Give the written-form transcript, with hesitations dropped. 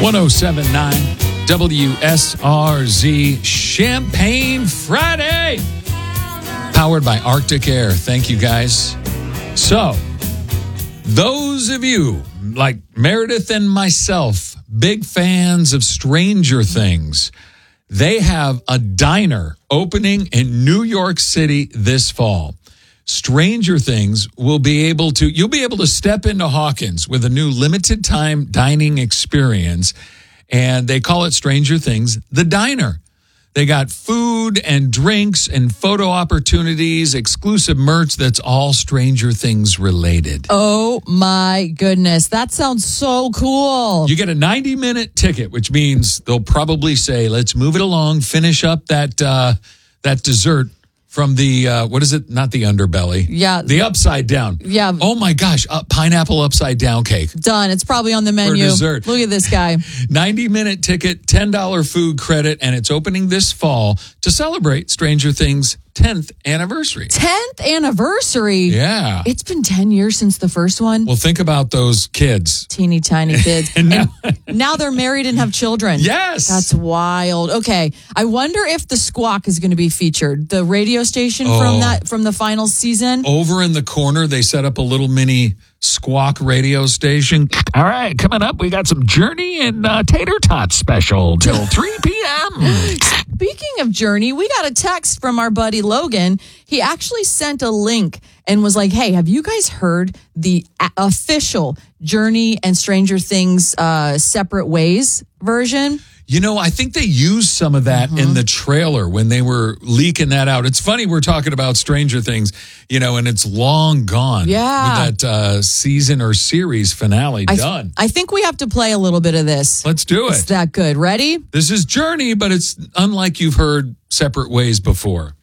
1079 WSRZ Champagne Friday. Powered by Arctic Air. Thank you, guys. So, those of you like Meredith and myself, big fans of Stranger Things, they have a diner opening in New York City this fall. Stranger Things you'll be able to step into Hawkins with a new limited time dining experience. And they call it Stranger Things, the Diner. They got food and drinks and photo opportunities, exclusive merch that's all Stranger Things related. Oh my goodness. That sounds so cool. You get a 90-minute ticket, which means they'll probably say, let's move it along, finish up that dessert from the, what is it? Not the underbelly. Yeah. The upside down. Yeah. Oh my gosh. Pineapple upside down cake. Done. It's probably on the menu. For dessert. Look at this guy. 90-minute ticket, $10 food credit, and it's opening this fall to celebrate Stranger Things' 10th anniversary. 10th anniversary? Yeah. It's been 10 years since the first one. Well, think about those kids. Teeny tiny kids. And now they're married and have children. Yes. That's wild. Okay. I wonder if the Squawk is going to be featured. The radio station from the final season. Over in the corner, they set up a little mini Squawk radio station. All right, coming up, we got some Journey and Tater Tot special till 3 p.m. Speaking of Journey, we got a text from our buddy Logan. He actually sent a link and was like, hey, have you guys heard the official Journey and Stranger Things Separate Ways version? You know, I think they used some of that in the trailer when they were leaking that out. It's funny we're talking about Stranger Things, and it's long gone. Yeah. With that season or series finale done. I think we have to play a little bit of this. Let's do it. It's that good. Ready? This is Journey, but it's unlike you've heard Separate Ways before.